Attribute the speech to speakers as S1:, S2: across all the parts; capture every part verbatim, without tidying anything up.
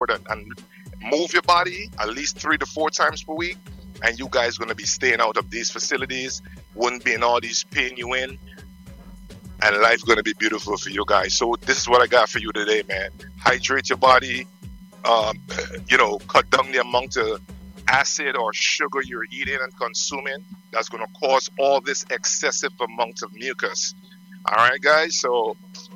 S1: out and, and move your body at least three to four times per week, and you guys going to be staying out of these facilities, wouldn't be in all these pain you in, and life going to be beautiful for you guys. So this is what I got for you today, man. Hydrate your body, um, you know, cut down the amount of acid or sugar you're eating and consuming. That's going to cause all this excessive amount of mucus. All right, guys. So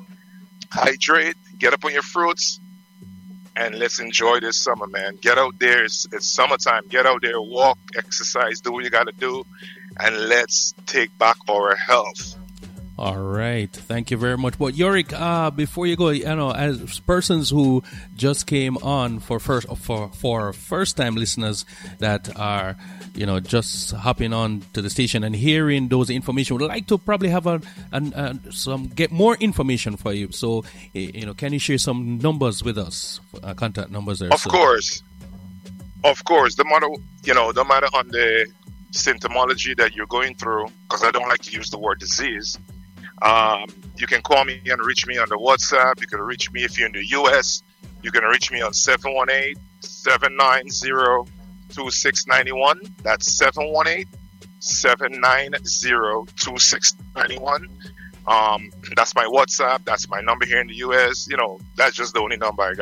S1: hydrate, get up on your fruits, and let's enjoy this summer, man. Get out there. It's, it's summertime. Get out there, walk, exercise, do what you got to do, and let's take back our health.
S2: All right. Thank you very much. But Yorick, uh, before you go, you know, as persons who just came on for first for for first time listeners that are, you know, just hopping on to the station and hearing those information, would like to probably have a, an, uh, some get more information for you. So, you know, can you share some numbers with us, uh, contact numbers there?
S1: Of
S2: so.
S1: course, of course. The matter, you know, no matter on the symptomology that you're going through, because I don't like to use the word disease. Um, you can call me and reach me on the WhatsApp. You can reach me if you're in the U S. You can reach me on seven one eight, seven nine zero, two six nine one. That's seven one eight, seven nine zero, two six nine one. Um, that's my WhatsApp. That's my number here in the U S. You know, that's just the only number I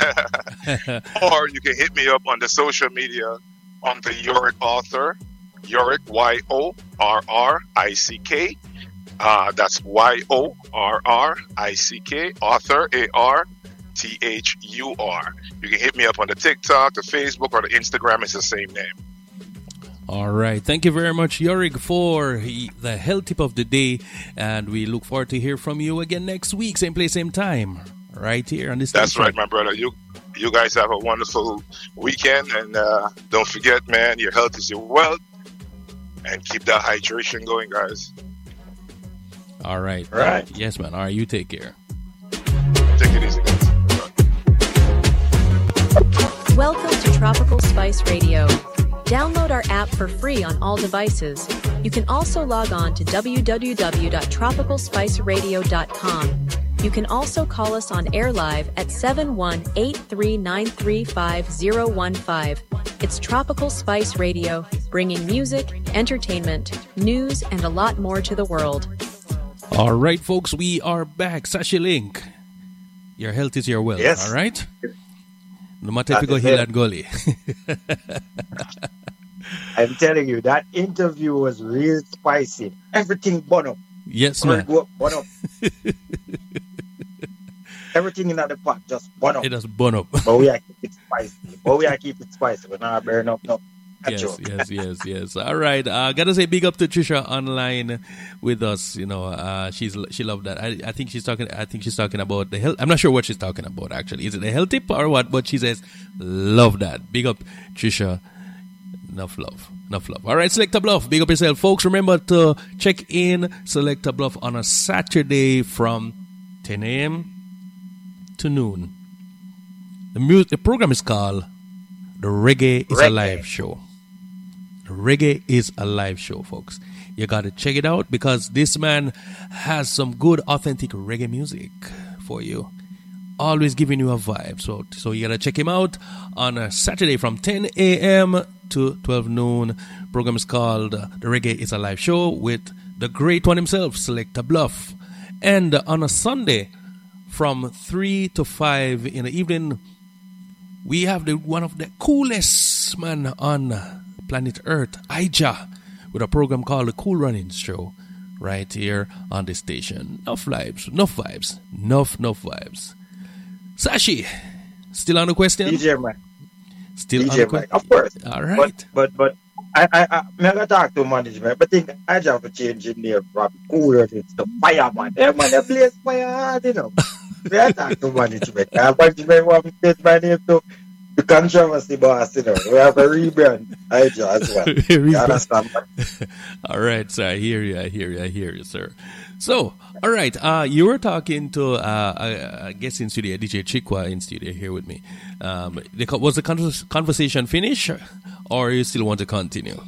S1: got. Or you can hit me up on the social media on the Yorick Author. Yorick, Y O R R I C K. Uh, that's Y O R R I C K, author, A R T H U R. You can hit me up on the TikTok, the Facebook, or the Instagram. It's the same name.
S2: All right. Thank you very much, Yorick, for the health tip of the day. And we look forward to hear from you again next week. Same place, same time. Right here on this
S1: That's
S2: station.
S1: right, my brother. You you guys have a wonderful weekend. And uh, don't forget, man, your health is your wealth. And keep that hydration going, guys.
S2: All right.
S3: All right.
S2: Yes, man. All right. You take care.
S1: Take it easy, guys.
S4: Welcome to Tropical Spice Radio. Download our app for free on all devices. You can also log on to w w w dot tropical spice radio dot com. You can also call us on air live at seven one eight three nine three five zero one five. It's Tropical Spice Radio, bringing music, entertainment, news, and a lot more to the world.
S2: All right, folks, we are back. Sashi Link, your health is your wealth.
S3: Yes.
S2: All right? No matter if you go hill and gully.
S3: I'm telling you, that interview was real spicy. Everything bun up.
S2: Yes, man.
S3: Go up, bun up. Everything in the pot just bun up.
S2: It does bun up.
S3: But we are keep it spicy. But we are keep it spicy. We're not burn up, no.
S2: Yes, yes, yes, yes. All right. Uh, gotta say big up to Trisha online with us. You know, uh, she's she loved that. I, I think she's talking. I think she's talking about the health. I'm not sure what she's talking about actually. Is it a health tip or what? But she says, love that. Big up Trisha. Enough love. Enough love. All right, Selector Bluff. Big up yourself, folks. Remember to check in Selector Bluff on a Saturday from ten a.m. to noon. The music. The program is called The Reggae is
S3: Reggae.
S2: a Live Show. Reggae is a live show, folks. You got to check it out because this man has some good, authentic reggae music for you. Always giving you a vibe. So, so you got to check him out on a Saturday from ten a.m. to twelve noon. Program is called uh, The Reggae is a Live Show with the great one himself, Selector Bluff. And uh, on a Sunday from three to five in the evening, we have the one of the coolest man on planet Earth, Ija, with a program called The Cool Runnings Show, right here on the station. Enough vibes, enough vibes, enough, enough vibes. Sashi, still on the question?
S3: D J man.
S2: Still
S3: D J
S2: on the
S3: man.
S2: question?
S3: Of course.
S2: All right.
S3: But, but, but I, I, I, I'm going to talk to management, but I think I have to change in there from Cool Runnings to Fireman. Yeah, man, they blaze fire hard, you know. We have to talk to management. Uh, management want to change my name to the controversy boss, you know. We have a rebrand, Ija, as well. You understand?
S2: All right, sir. I hear you. I hear you. I hear you, sir. So, all right. Uh, you were talking to, uh, I, I guess in studio, D J Chikwa in studio here with me. Um, the, was the convers- conversation finished, or you still want to continue?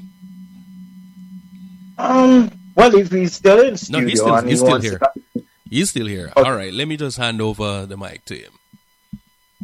S3: Um. Well, if he's still in studio,
S2: No, he's still,
S3: and
S2: he's
S3: he
S2: still
S3: wants
S2: here.
S3: to...
S2: He's still here.
S3: Okay.
S2: All right. Let me just hand over the mic to him.